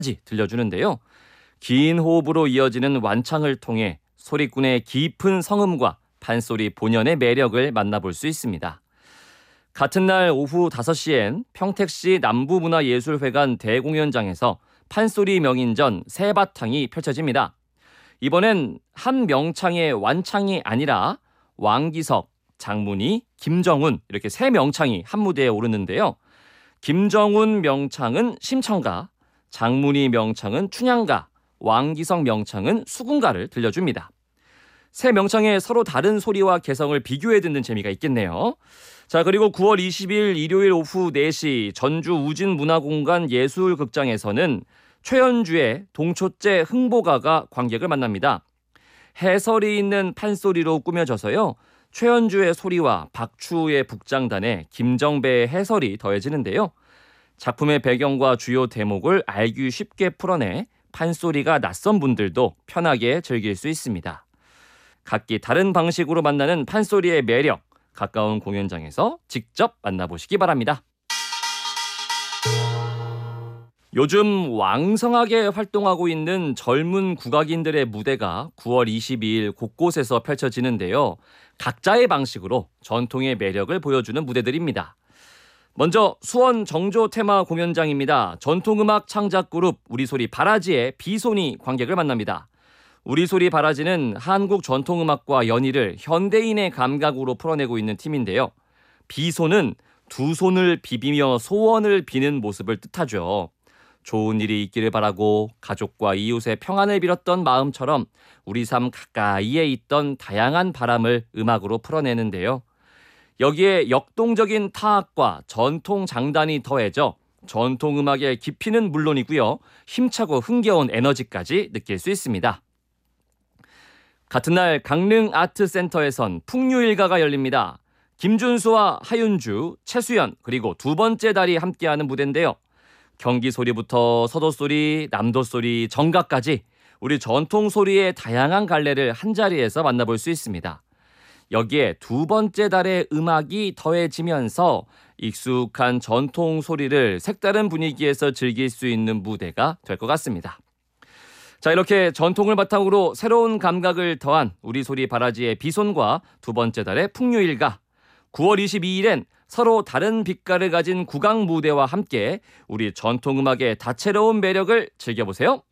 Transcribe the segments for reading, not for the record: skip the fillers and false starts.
들려주는데요. 긴 호흡으로 이어지는 완창을 통해 소리꾼의 깊은 성음과 판소리 본연의 매력을 만나볼 수 있습니다. 같은 날 오후 5시엔 평택시 남부문화예술회관 대공연장에서 판소리 명인전 새바탕이 펼쳐집니다. 이번엔 한 명창의 완창이 아니라 왕기석, 장문희, 김정훈 이렇게 세 명창이 한 무대에 오르는데요. 김정훈 명창은 심청가, 장문희 명창은 춘향가, 왕기석 명창은 수군가를 들려줍니다. 세 명창의 서로 다른 소리와 개성을 비교해 듣는 재미가 있겠네요. 자, 그리고 9월 20일 일요일 오후 4시 전주 우진문화공간 예술극장에서는 최연주의 동초째 흥보가가 관객을 만납니다. 해설이 있는 판소리로 꾸며져서요. 최연주의 소리와 박추의 북장단에 김정배의 해설이 더해지는데요. 작품의 배경과 주요 대목을 알기 쉽게 풀어내 판소리가 낯선 분들도 편하게 즐길 수 있습니다. 각기 다른 방식으로 만나는 판소리의 매력, 가까운 공연장에서 직접 만나보시기 바랍니다. 요즘 왕성하게 활동하고 있는 젊은 국악인들의 무대가 9월 22일 곳곳에서 펼쳐지는데요. 각자의 방식으로 전통의 매력을 보여주는 무대들입니다. 먼저 수원 정조 테마 공연장입니다. 전통음악 창작그룹 우리소리 바라지의 비손이 관객을 만납니다. 우리소리 바라지는 한국 전통음악과 연희를 현대인의 감각으로 풀어내고 있는 팀인데요. 비손은 두 손을 비비며 소원을 비는 모습을 뜻하죠. 좋은 일이 있기를 바라고 가족과 이웃의 평안을 빌었던 마음처럼 우리 삶 가까이에 있던 다양한 바람을 음악으로 풀어내는데요. 여기에 역동적인 타악과 전통 장단이 더해져 전통음악의 깊이는 물론이고요. 힘차고 흥겨운 에너지까지 느낄 수 있습니다. 같은 날 강릉 아트센터에선 풍류일가가 열립니다. 김준수와 하윤주, 최수연 그리고 두 번째 달이 함께하는 무대인데요. 경기 소리부터 서도 소리, 남도 소리, 정각까지 우리 전통 소리의 다양한 갈래를 한자리에서 만나볼 수 있습니다. 여기에 두 번째 달의 음악이 더해지면서 익숙한 전통 소리를 색다른 분위기에서 즐길 수 있는 무대가 될 것 같습니다. 자, 이렇게 전통을 바탕으로 새로운 감각을 더한 우리소리 바라지의 비손과 두 번째 달의 풍류일가, 9월 22일엔 서로 다른 빛깔을 가진 국악 무대와 함께 우리 전통음악의 다채로운 매력을 즐겨보세요.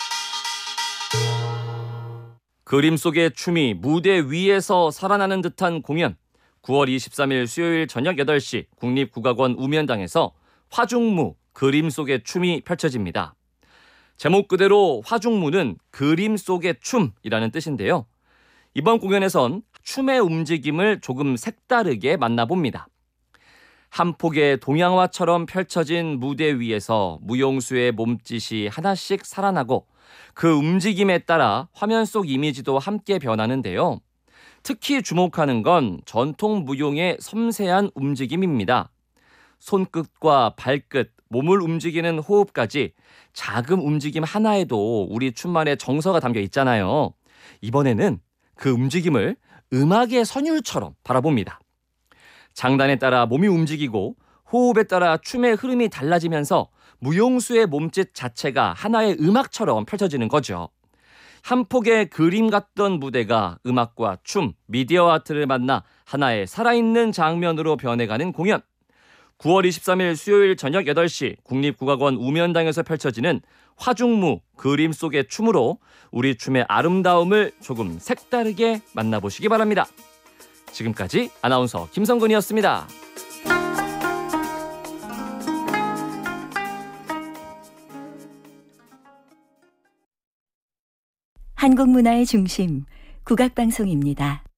그림 속의 춤이 무대 위에서 살아나는 듯한 공연, 9월 23일 수요일 저녁 8시 국립국악원 우면당에서 화중무, 그림 속의 춤이 펼쳐집니다. 제목 그대로 화중무는 그림 속의 춤이라는 뜻인데요. 이번 공연에선 춤의 움직임을 조금 색다르게 만나봅니다. 한 폭의 동양화처럼 펼쳐진 무대 위에서 무용수의 몸짓이 하나씩 살아나고 그 움직임에 따라 화면 속 이미지도 함께 변하는데요. 특히 주목하는 건 전통 무용의 섬세한 움직임입니다. 손끝과 발끝, 몸을 움직이는 호흡까지 작은 움직임 하나에도 우리 춤만의 정서가 담겨 있잖아요. 이번에는 그 움직임을 음악의 선율처럼 바라봅니다. 장단에 따라 몸이 움직이고 호흡에 따라 춤의 흐름이 달라지면서 무용수의 몸짓 자체가 하나의 음악처럼 펼쳐지는 거죠. 한 폭의 그림 같던 무대가 음악과 춤, 미디어 아트를 만나 하나의 살아있는 장면으로 변해가는 공연. 9월 23일 수요일 저녁 8시 국립국악원 우면당에서 펼쳐지는 화중무, 그림 속의 춤으로 우리 춤의 아름다움을 조금 색다르게 만나보시기 바랍니다. 지금까지 아나운서 김성근이었습니다. 한국 문화의 중심, 국악방송입니다.